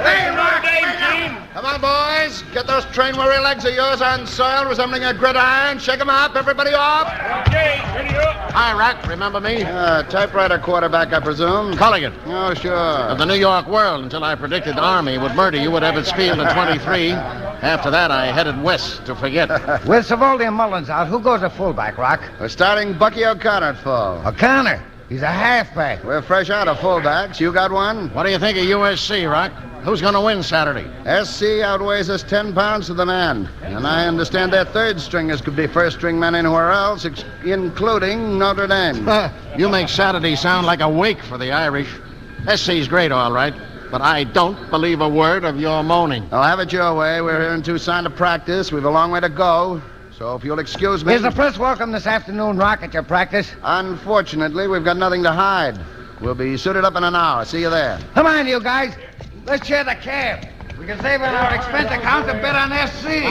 Hey, Rock! Come on, boys. Get those train-weary legs of yours on soil resembling a gridiron. Shake 'em up. Everybody off. Okay, ready up. Hi, Rock. Remember me? Typewriter quarterback, I presume. Culligan. Oh, sure. Of the New York World until I predicted the Army would murder you at Ebbets Field in 23. After that, I headed west to forget. With Savoldi and Mullins out, who goes to fullback, Rock? We're starting Bucky O'Connor at full. O'Connor. He's a halfback. We're fresh out of fullbacks. You got one? What do you think of USC, Rock? Who's going to win Saturday? SC outweighs us 10 pounds to the man. And I understand their third stringers could be first-string men anywhere else, including Notre Dame. You make Saturday sound like a wake for the Irish. SC's great, all right, but I don't believe a word of your moaning. I'll have it your way. We're here in Tucson to practice. We've a long way to go. So if you'll excuse me... Is the press welcome this afternoon, Rock, at your practice? Unfortunately, we've got nothing to hide. We'll be suited up in an hour. See you there. Come on, you guys. Let's share the cab. We can save on our expense account and bet on SC.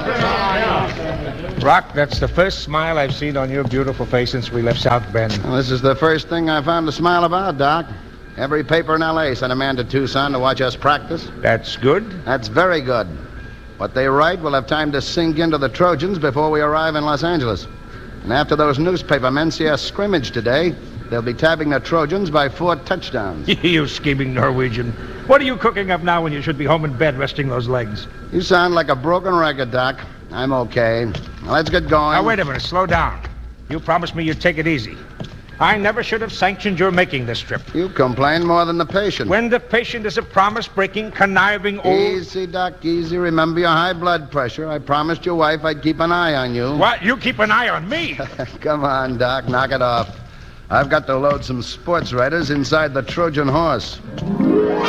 Rock, that's the first smile I've seen on your beautiful face since we left South Bend. Well, this is the first thing I found to smile about, Doc. Every paper in L.A. sent a man to Tucson to watch us practice. That's good. That's very good. What they write will have time to sink into the Trojans before we arrive in Los Angeles. And after those newspaper men see us scrimmage today, they'll be tabbing the Trojans by 4 touchdowns. You scheming Norwegian. What are you cooking up now when you should be home in bed resting those legs? You sound like a broken record, Doc. I'm okay. Now, let's get going. Now, wait a minute. Slow down. You promised me you'd take it easy. I never should have sanctioned your making this trip. You complain more than the patient. When the patient is a promise-breaking, conniving old... Easy, Doc, easy. Remember your high blood pressure. I promised your wife I'd keep an eye on you. What? You keep an eye on me? Come on, Doc. Knock it off. I've got to load some sports writers inside the Trojan horse.